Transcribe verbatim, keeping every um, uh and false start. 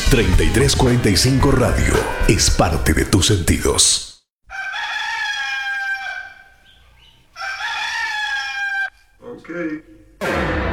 treinta y tres cuarenta y cinco Radio es parte de tus sentidos. Okay.